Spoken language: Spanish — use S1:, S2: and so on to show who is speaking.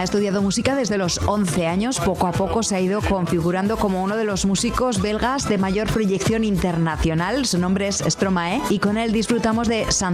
S1: estudiado música desde los 11 años. Poco a poco se ha ido configurando como uno de los músicos belgas de mayor proyección internacional. Su nombre es Stromae y con él disfrutamos de